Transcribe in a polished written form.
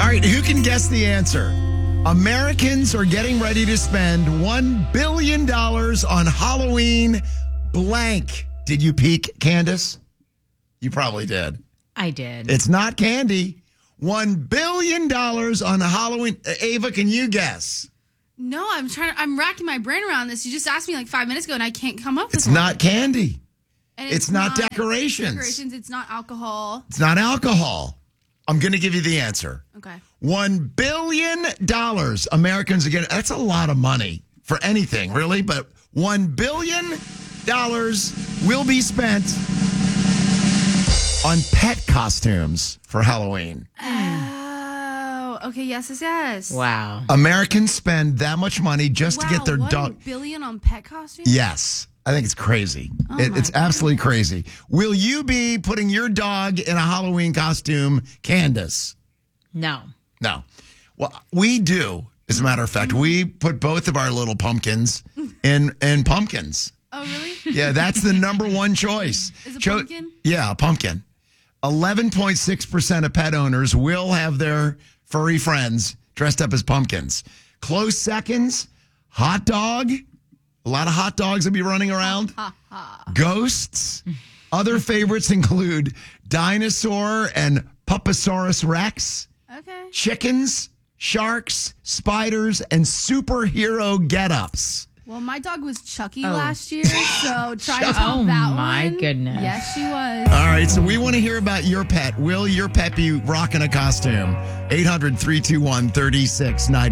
right, who can guess the answer? Americans are getting ready to spend $1 billion on Halloween blank. Did you peek, Candace? You probably did. I did. It's not candy. $1 billion on Halloween. Ava, can you guess? No, I'm racking my brain around this. You just asked me like 5 minutes ago and I can't come up with It's one. not candy. And It's not decorations. It's not alcohol. It's not alcohol. I'm going to give you the answer. Okay. $1 billion Americans are getting. That's a lot of money for anything, really. But $1 billion will be spent on pet costumes for Halloween. Oh, okay. Yes. Wow. Americans spend that much money just to get their dog. $1 billion on pet costumes? Yes. I think it's crazy. It's absolutely crazy. Will you be putting your dog in a Halloween costume, Candace? No. No. Well, we do. As a matter of fact, we put both of our little pumpkins in pumpkins. Oh, really? Yeah, that's the number one choice. Is a pumpkin? Yeah, a pumpkin. 11.6% of pet owners will have their furry friends dressed up as pumpkins. Close seconds, hot dog. A lot of hot dogs will be running around. Ghosts. Other favorites include dinosaur and Puposaurus Rex. Okay. Chickens, sharks, spiders, and superhero get-ups. Well, my dog was Chucky last year, so try to top Oh, that one. my goodness. Yes, she was. All right, so we want to hear about your pet. Will your pet be rocking a costume? 800-321-3690.